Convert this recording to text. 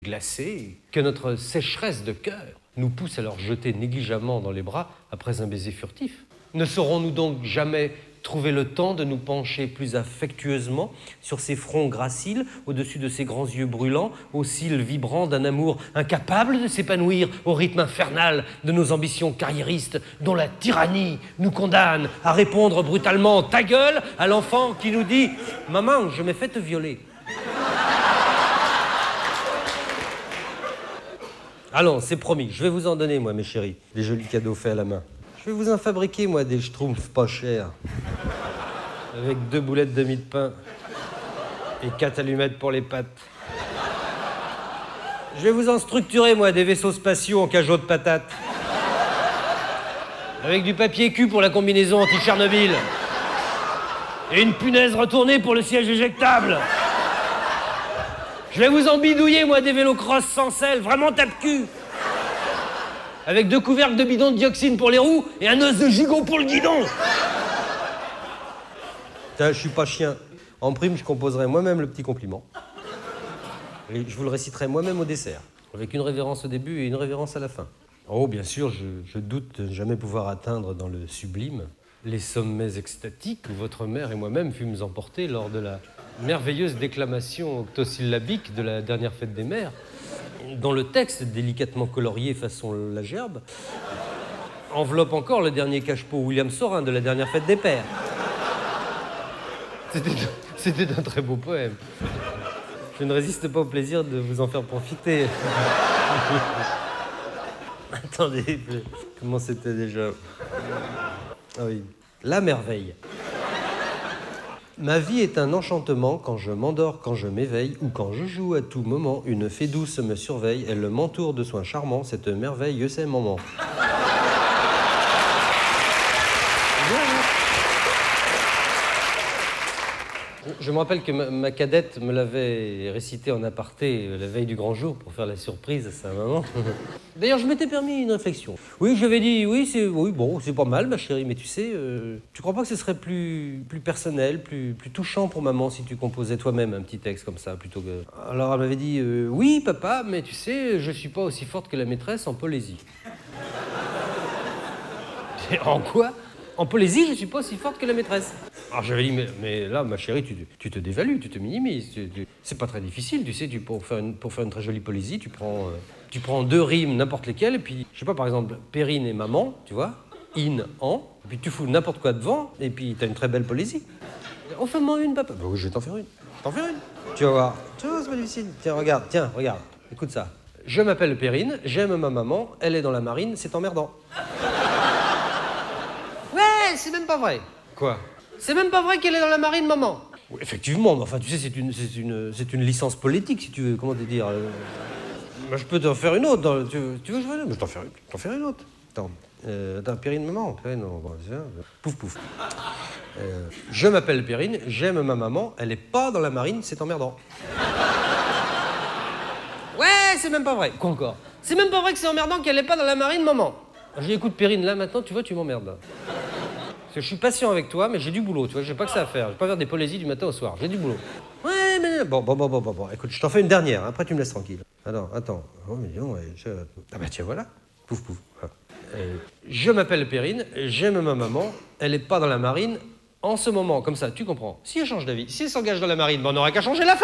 glacés, que notre sécheresse de cœur nous pousse à leur jeter négligemment dans les bras après un baiser furtif? Ne saurons-nous donc jamais trouver le temps de nous pencher plus affectueusement sur ces fronts graciles, au-dessus de ces grands yeux brûlants, aux cils vibrants d'un amour incapable de s'épanouir au rythme infernal de nos ambitions carriéristes, dont la tyrannie nous condamne à répondre brutalement « ta gueule » à l'enfant qui nous dit « maman, je m'ai fait te violer ». Allons, c'est promis, je vais vous en donner, moi, mes chéris, des jolis cadeaux faits à la main. Je vais vous en fabriquer, moi, des schtroumpfs pas chers. Avec 2 boulettes de mie de pain et 4 allumettes pour les pattes. Je vais vous en structurer, moi, des vaisseaux spatiaux en cajot de patates. Avec du papier cul pour la combinaison anti-Tchernobyl. Et une punaise retournée pour le siège éjectable. Je vais vous en bidouiller, moi, des vélos cross sans selle, vraiment tape-cul. Avec 2 couvercles de bidon de dioxine pour les roues et un os de gigot pour le guidon. Putain, je suis pas chien. En prime, je composerai moi-même le petit compliment. Et je vous le réciterai moi-même au dessert, avec une révérence au début et une révérence à la fin. Oh, bien sûr, je doute de ne jamais pouvoir atteindre dans le sublime les sommets extatiques où votre mère et moi-même fûmes emportés lors de la merveilleuse déclamation octosyllabique de la dernière fête des mères, dont le texte, délicatement colorié façon la gerbe, enveloppe encore le dernier cache-pot William Saurin de la dernière fête des pères. C'était un très beau poème. Je ne résiste pas au plaisir de vous en faire profiter. Attendez, comment c'était déjà? Ah oui, la merveille. Ma vie est un enchantement quand je m'endors, quand je m'éveille ou quand je joue à tout moment. Une fée douce me surveille, elle m'entoure de soins charmants. Cette merveille, c'est maman. Je me rappelle que ma cadette me l'avait récité en aparté la veille du grand jour pour faire la surprise à sa maman. D'ailleurs, je m'étais permis une réflexion. Oui, j'avais dit, oui, bon, c'est pas mal, ma chérie, mais tu sais, tu crois pas que ce serait plus personnel, plus touchant pour maman si tu composais toi-même un petit texte comme ça, plutôt que... Alors, elle m'avait dit, oui, papa, mais tu sais, je suis pas aussi forte que la maîtresse en poésie. En quoi? En poésie, je suis pas aussi forte que la maîtresse. Alors j'avais dit, mais là, ma chérie, tu te dévalues, tu te minimises. C'est pas très difficile, tu sais, pour faire une très jolie poésie, tu prends 2 rimes, n'importe lesquelles, et puis, je sais pas, par exemple, Perrine et maman, tu vois, in, en, et puis tu fous n'importe quoi devant, et puis t'as une très belle poésie. Oh, fais-moi une, papa. Bah oui, je vais t'en faire une. Tu vas voir. Tu vois, c'est pas difficile. Tiens, regarde, écoute ça. Je m'appelle Perrine, j'aime ma maman, elle est dans la marine, c'est emmerdant. Ouais, c'est même pas vrai. Quoi? C'est même pas vrai qu'elle est dans la marine, maman. Oui, effectivement, mais enfin, tu sais, c'est une licence politique, si tu veux, comment te dire. Bah, je peux t'en faire une autre. Tu veux que je fasse une? Je t'en faire une autre. Attends, Perrine, maman. Perrine, non, bon, c'est ça. Pouf, pouf. Je m'appelle Perrine, j'aime ma maman, elle est pas dans la marine, c'est emmerdant. Ouais, c'est même pas vrai. Quoi encore? C'est même pas vrai que c'est emmerdant qu'elle est pas dans la marine, maman. Je dis, écoute, Perrine, là, maintenant, tu vois, tu m'emmerdes. Parce que je suis patient avec toi, mais j'ai du boulot, tu vois, j'ai pas que ça à faire. Je vais pas faire des poésies du matin au soir, j'ai du boulot. Ouais, mais... Bon, écoute, je t'en fais une dernière, hein, après tu me laisses tranquille. Attends. Oh, mais non, ah bah tiens, voilà. Pouf, pouf. Je m'appelle Perrine, j'aime ma maman, elle est pas dans la marine en ce moment, comme ça, tu comprends. Si elle change d'avis, si elle s'engage dans la marine, ben on n'aura qu'à changer la fin.